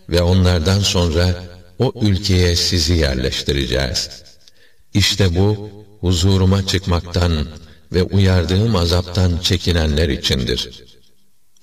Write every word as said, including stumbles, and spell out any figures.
ve onlardan sonra o ülkeye sizi yerleştireceğiz. İşte bu, huzuruma çıkmaktan ve uyardığım azaptan çekinenler içindir.